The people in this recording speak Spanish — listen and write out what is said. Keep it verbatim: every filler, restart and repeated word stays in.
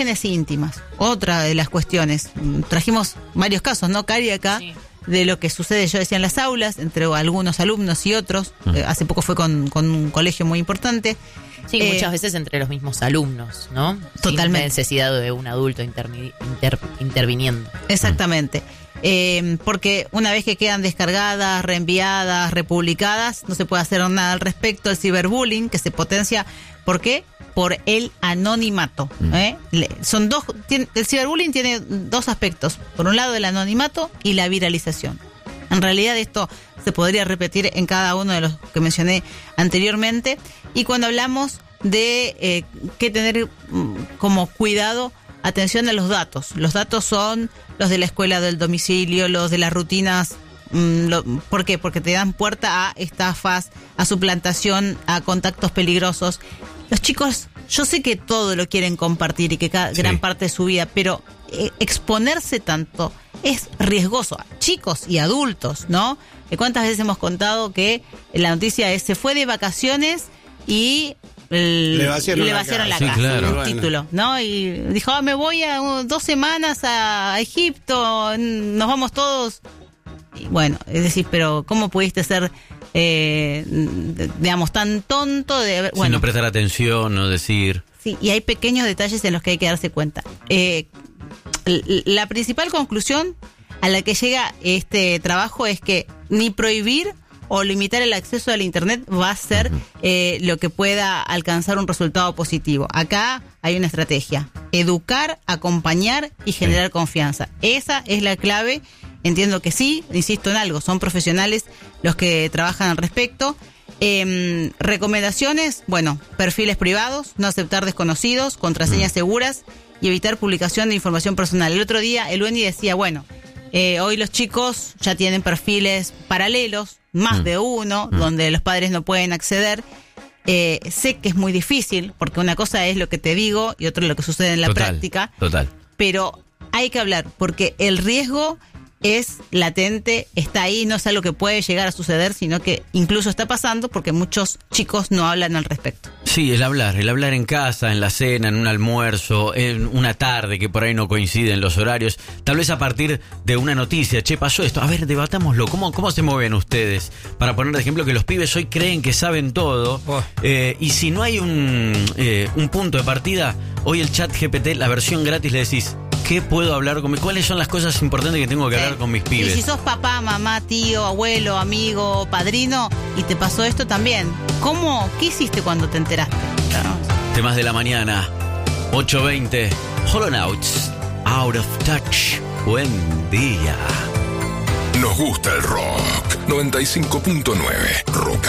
imágenes íntimas, otra de las cuestiones. Trajimos varios casos, ¿no, Cari, acá? Sí. De lo que sucede, yo decía, en las aulas, entre algunos alumnos y otros. Uh-huh. Eh, hace poco fue con, con un colegio muy importante. Sí, eh, muchas veces entre los mismos alumnos, ¿no? Totalmente. Sin necesidad de un adulto intermi- inter- interviniendo. Exactamente. Eh, porque una vez que quedan descargadas, reenviadas, republicadas, no se puede hacer nada al respecto. El ciberbullying, que se potencia, ¿por qué? Por el anonimato. ¿eh? Le, son dos. Tiene, el ciberbullying tiene dos aspectos. Por un lado, el anonimato y la viralización. En realidad, esto se podría repetir en cada uno de los que mencioné anteriormente. Y cuando hablamos de eh, que tener mm, como cuidado, atención a los datos. Los datos son los de la escuela, del domicilio, los de las rutinas. Mm, lo, ¿Por qué? Porque te dan puerta a estafas, a suplantación, a contactos peligrosos. Los chicos, yo sé que todo lo quieren compartir y que cada, sí. gran parte de su vida, pero eh, exponerse tanto es riesgoso. Chicos y adultos, ¿no? ¿Cuántas veces hemos contado que la noticia es se fue de vacaciones y el, le vaciaron, le la vaciaron casa, la sí, casa, claro. el título, ¿no? Y dijo, ah, me voy a uh, dos semanas a Egipto, nos vamos todos. Y bueno, es decir, pero ¿cómo pudiste ser, eh, digamos, tan tonto de bueno, sí, no prestar atención, no decir? Sí, y hay pequeños detalles en los que hay que darse cuenta. Eh, la principal conclusión a la que llega este trabajo es que ni prohibir o limitar el acceso al Internet va a ser uh-huh. eh, lo que pueda alcanzar un resultado positivo. Acá hay una estrategia: educar, acompañar y generar sí. confianza. Esa es la clave. Entiendo que sí, insisto en algo, son profesionales los que trabajan al respecto. Eh, recomendaciones, bueno, perfiles privados, no aceptar desconocidos, contraseñas uh-huh. seguras y evitar publicación de información personal. El otro día el U N I decía, bueno, eh, hoy los chicos ya tienen perfiles paralelos, más mm. de uno, mm. donde los padres no pueden acceder. Eh, sé que es muy difícil, porque una cosa es lo que te digo y otra es lo que sucede en la total, práctica. Total. Pero hay que hablar, porque el riesgo es latente, está ahí, no es algo que puede llegar a suceder, sino que incluso está pasando porque muchos chicos no hablan al respecto. Sí, el hablar, el hablar en casa, en la cena, en un almuerzo, en una tarde que por ahí no coinciden los horarios, tal vez a partir de una noticia, che, pasó esto, a ver, debatámoslo, ¿cómo, cómo se mueven ustedes? Para poner de ejemplo que los pibes hoy creen que saben todo, oh. eh, y si no hay un, eh, un punto de partida, hoy el chat G P T, la versión gratis, le decís, ¿qué puedo hablar con mis? ¿Cuáles son las cosas importantes que tengo que sí. hablar con mis pibes? Y si sos papá, mamá, tío, abuelo, amigo, padrino y te pasó esto también, ¿cómo? ¿Qué hiciste cuando te enteraste? Claro. Temas de la mañana, ocho veinte, Hollow Notes, Out of Touch. Buen día. Nos gusta el rock. noventa y cinco punto nueve, Rock